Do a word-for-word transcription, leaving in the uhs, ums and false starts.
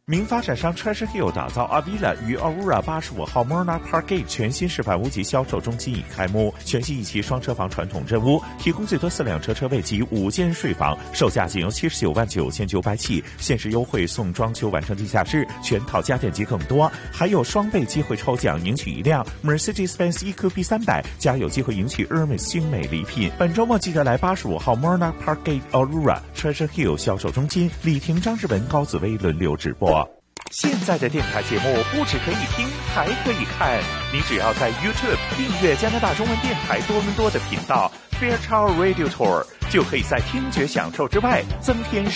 名发展商 Treasure Hill 打造 Avila 于 Aurora 八十五号 Myrna Park Gate 全新示范屋级销售中心已开幕。全新一期双车房传统真屋，提供最多四辆车车位及五间睡房，售价仅由七十九万九千九百起，限时优惠送装修完成地下室，全套家电及更多，还有双倍机会抽奖赢取一辆 Mercedes-Benz E Q B 三百，加有机会赢取 Hermes 精美礼品。本周末记得来八十五号 Myrna Park Gate Aurora Treasure Hill 销售中心，李婷、张志文、高紫薇轮流直播。现在的电台节目不只可以听，还可以看。你只要在 YouTube 订阅加拿大中文电台多伦多的频道 Fairchild Radio Tour， 就可以在听觉享受之外增添